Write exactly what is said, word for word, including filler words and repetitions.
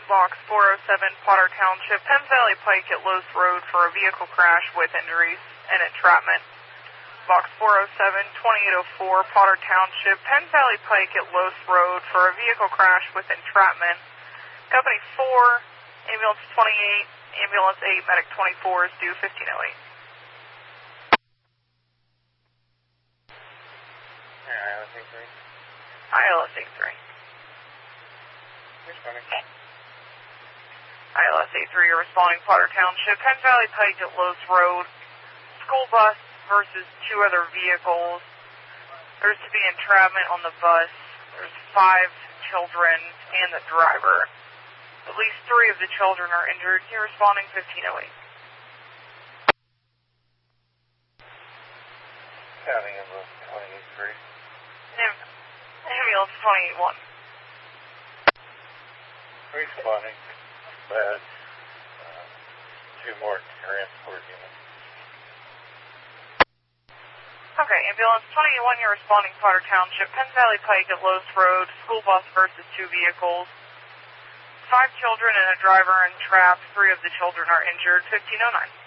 Box four oh seven, Potter Township, Penn Valley Pike at Los Road for a vehicle crash with injuries and entrapment. Box four oh seven, twenty-eight oh four, Potter Township, Penn Valley Pike at Los Road for a vehicle crash with entrapment. Company four, Ambulance twenty-eight, Ambulance eight, Medic twenty-four is due fifteen oh eight. I L S A three. I L S A three. Responding. I L S A three, you're responding Potter Township, Penn Valley Pike at Los Road. School bus versus two other vehicles. There's to be entrapment on the bus. There's five children and the driver. At least three of the children are injured. You're responding fifteen oh eight. County Ambulance twenty-eight three. Ambulance twenty-eight one. Responding. Bad. Uh, two more transport units. Okay, Ambulance twenty-eight one, you're responding Potter Township, Penn Valley Pike at Los Road, school bus versus two vehicles. Five children and a driver entrapped. Three of the children are injured. fifteen oh nine.